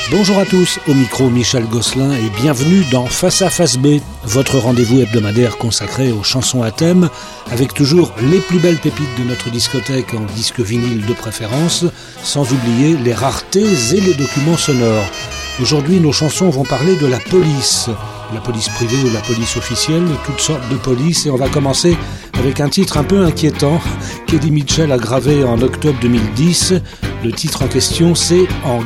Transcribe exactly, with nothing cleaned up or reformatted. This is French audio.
Bonjour à tous, au micro Michel Gosselin et bienvenue dans Face à Face B, votre rendez-vous hebdomadaire consacré aux chansons à thème, avec toujours les plus belles pépites de notre discothèque en disque vinyle de préférence, sans oublier les raretés et les documents sonores. Aujourd'hui, nos chansons vont parler de la police, la police privée ou la police officielle, toutes sortes de polices, et on va commencer avec un titre un peu inquiétant qu'Eddie Mitchell a gravé en octobre deux mille dix. Le titre en question, c'est « En garde ».